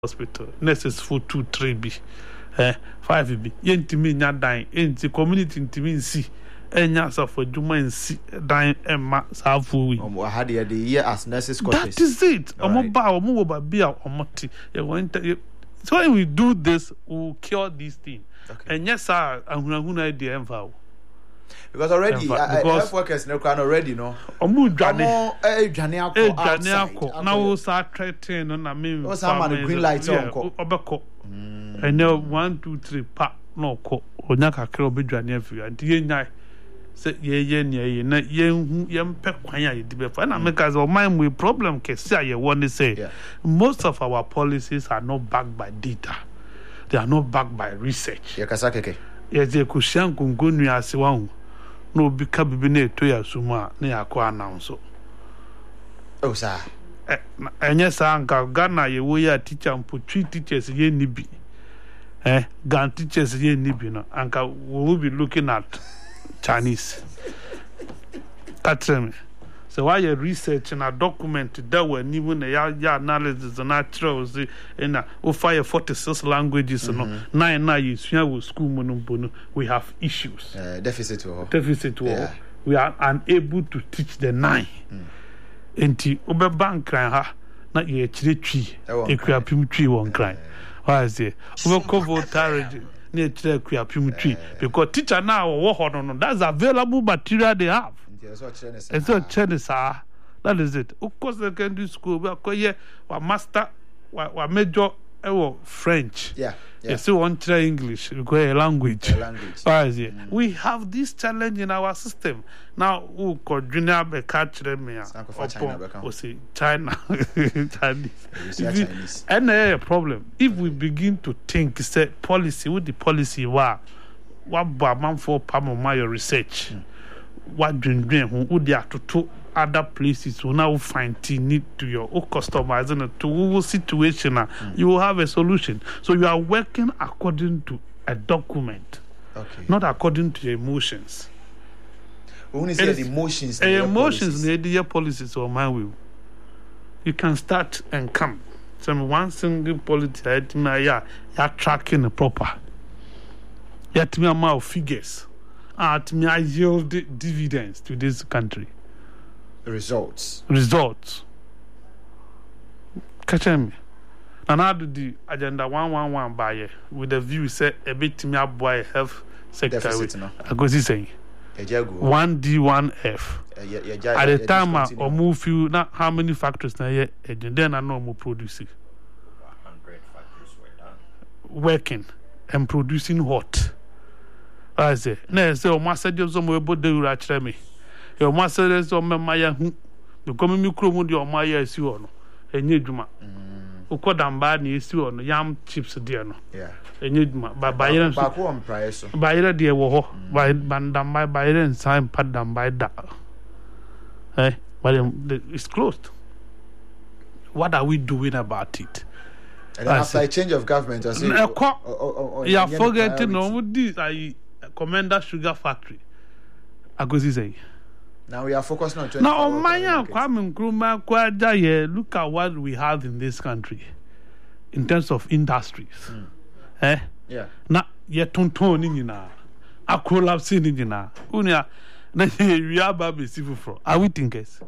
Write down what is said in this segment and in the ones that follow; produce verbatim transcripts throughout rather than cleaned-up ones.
hospital nurses for two three b eh five b yentimi nya dan enti community ntimi nsi enya safo dwuma nsi dan emma safu wi omo ha de the year as nurses quarters. That is it. Omo ba omo wo ba bia omo ti you want so when we do this we will cure these things. Okay. And yes sir ahunahuna idea emfa. Because already uh, health workers no can already no omo dwane eh dwane akọ outside na wo sa threaten no na me o sa man green light onko obekọ and now one two three pa no ko onya kakra obedwane afi anti yenya se ye ye ne ye na ye hu ye mpe kwan ya ye di be fa na make us mind we problem kesi a ye want to say yeah. Most of our policies are not backed by data. They are not backed by research. Ye kasa keke ye je kusian kungunu ase wa hu no bi ka bibi na eto ya suma na ya ko announce oh sir eh enye sa nka Ghana ye wo ya teacher mpo three teachers ye ni bi eh Ghana teachers ye ni bi no anka we will be looking at Chinese katrem so why you research and a document that when even ya ya analysis and natural in a o fire forty-six languages mm-hmm. no nine na you with school mono we have issues uh, deficit or deficit or yeah. We are unable to teach the nine enti obe bank cry ha na ye chire twi ekuapim twi won cry why say obe cover target na chire ekuapim twi because teacher now wo ho no that's available material they have. And so Chinese are that is it. Of course secondary school we are here wa master wa major ewo French. Yeah. Yeah. You still want to English, because a language. A language. Mm. We have this challenge in our system. Now who could junior be catch them here? Or say China Chinese. And a problem. If we begin to think say policy with the policy wa what man for pam your research. Mm. What dream dream who they are to to other places who now find need to your own customizing it to a situation mm. You will have a solution. So you are working according to a document, okay, not according to your emotions. When you say the emotions, the emotions need your policies or my will. You can start and come. Some one single policy yeah, you're tracking the proper. Yet me amount figures. At me I yield dividends to this country. Results. Results. Catch me. And I do the agenda one one one by with the view say a bit me up boy health sector. Deficit, no? I go see saying one D one F. Uh, yeah, yeah, yeah, At the yeah, time I or move you not how many factories now yet then I know more producing. one hundred factories were done. Working and producing what? I say, no, so my said some way about the ratchet me. Your master is on my hu. You come in Mikro your Maya is you on a new Juma. Uko damba ni isi on yam chips dear no. Yeah. A new Juma. By Byron price. By dear wo by bandam by Byron sign pad down by that. Eh, but it's closed. What are we doing about it? And then after a change of government, I say, you are forgetting no this I Commander Sugar Factory. I go see. Now we are focused on now on my Kwame Nkrumah kwaja ye look at what we have in this country in terms of industries. Mm. Eh? Yeah. Na ye tonton ni nyina. Akolapse ni nyina. Unia na we are baby civil for. Are we thinkers?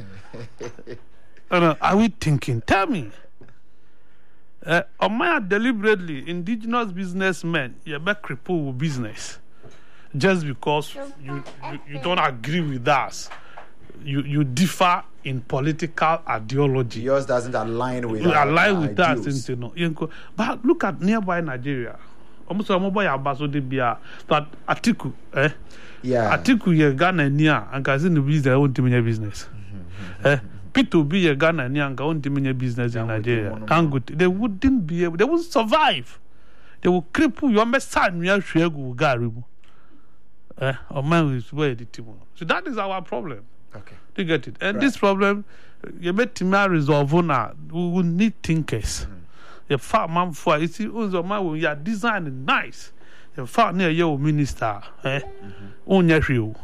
uh, are we thinking? Tell me. Uh, on my deliberately indigenous businessmen you be cripple with business. Just because you, you, you don't agree with us, you, you differ in political ideology. Yours doesn't align with our align with us, you know. But look at nearby Nigeria. Almost a mobile ambassador bia that Atiku, eh? Yeah. Atiku ye Ghana niya and Kazin the business own team business. Eh? P two B ye Ghana niya and own team business in Nigeria. Kangut, they wouldn't be able. They wouldn't survive. They will cripple your son. We are sure go garibu. Eh, or man is where the team. So that is our problem. Okay. You get it? And right. This problem, you bet to resolve now. We will need thinkers. The fat man for you see, also man when you are designing nice. The fat near your minister, eh? On your shoe.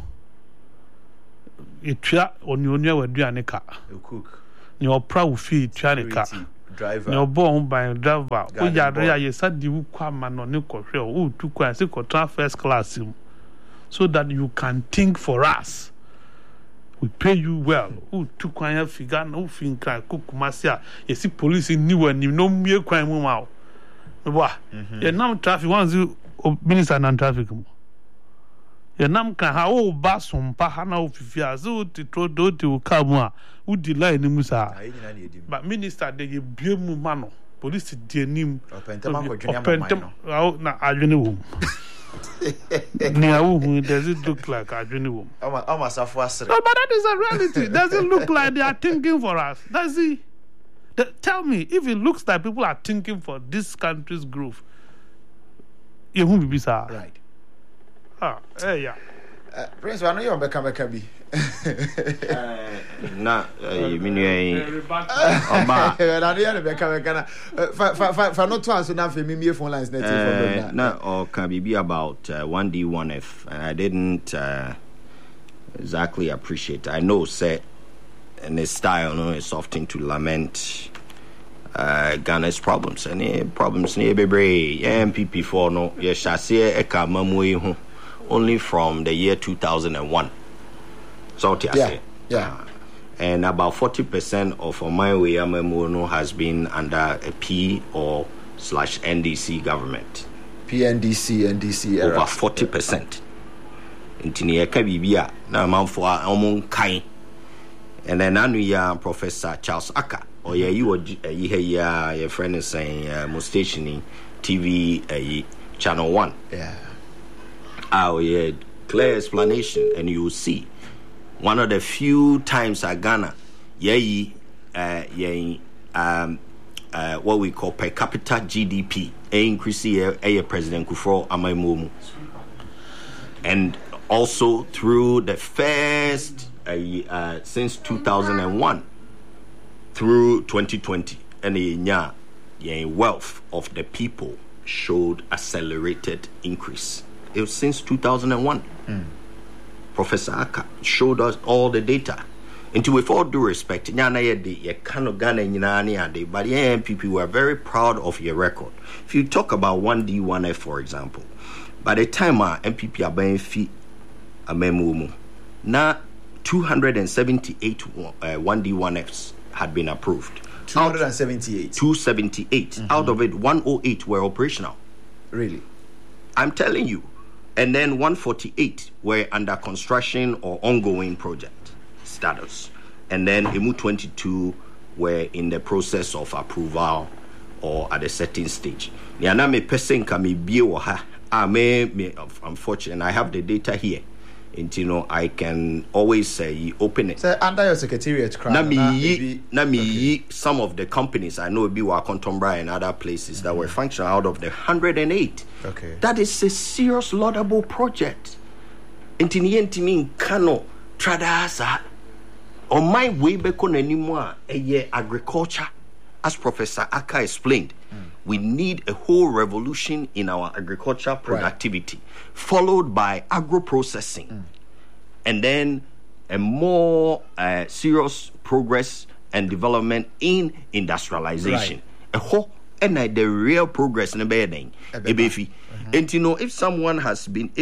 You try on your new Duanica. You cook. Your proud feet, Chanica. driver no born by driver o ya ya ye sadi wu kwa ma no ne kohwe o tu kwa se ko first class so that you can think for us. We pay you well. O tu kwa ya figa no fin kra kokumasi a ye si police ni wani no mie kwan mu ma o wa ye nam traffic once minister na traffic mu ye nam kan ha o ba sompa ha na ofifi a so ti to do ti o ka mu a u di line ni musa but minister de ye bie mu ma no police di anim opentema ko dwene amman no na adwene wo ni awu does it look like adwene wo ama ama safo asre no but that is a reality. Does it look like they are thinking for us? Does it? The, tell me if it looks like people are thinking for this country's growth. You won't be sir. Right. Ah, hey, yeah. Uh, Prince, I know you're back, back, back. Na, you mean you? Oh, ma. I know back, back. For for not to answer now for me, me phone lines net. Na, or can be about one D one F, and I didn't uh, exactly appreciate. I know, say, and his style, no, is often to lament uh, Ghana's problems, and uh, problems near Bebre, M P P for no, yes, I say, Eka Mamwe. Only from the year two thousand one. So I yeah, say. yeah. Uh, and about forty percent of my way Amamono has been under a P or slash N D C government. P N D C, N D C era. Over forty percent. Intini eka bibia na manfo a omon kan. And then anu ya Professor Charles Aka or ye you ya your friend is saying uh, mo stationing T V uh, channel one. Yeah. Oh yeah, clear explanation, and you will see one of the few times at Ghana, yeah, uh, yeah, um, uh, what we call per capita G D P, a increase here, a President Kufuor Amaimomu, and also through the first uh, uh, since two thousand one through twenty twenty, and the yeah, yeah, wealth of the people showed accelerated increase. It was since two thousand one. Mm. Professor Aka showed us all the data. And to with all due respect, but the M P P were very proud of your record. If you talk about one D one F, for example, by the time our M P P are buying fee a memo, now two hundred seventy-eight uh, one D one Fs had been approved. two hundred seventy-eight. two seventy-eight. Mm-hmm. Out of it, one oh eight were operational. Really? I'm telling you. And then one forty-eight were under construction or ongoing project status. And then E M U twenty-two were in the process of approval or at a certain stage. Niana me person can me be ha. I may me unfortunately I have the data here. And you know I can always say open it. So under your secretariat crowd. Na me na me some of the companies I know be wa Contombra and other places mm-hmm. that were functional out of the one hundred eight. Okay. That is a serious laudable project. Intini entimi kano tradasa on my way back on anymore a year agriculture as Professor Aka explained. Mm. We need a whole revolution in our agricultural productivity, right. followed by agro-processing, mm. and then a more uh, serious progress and development in industrialization. Right. A whole and uh, the real progress in the bedding. And you know, if someone has been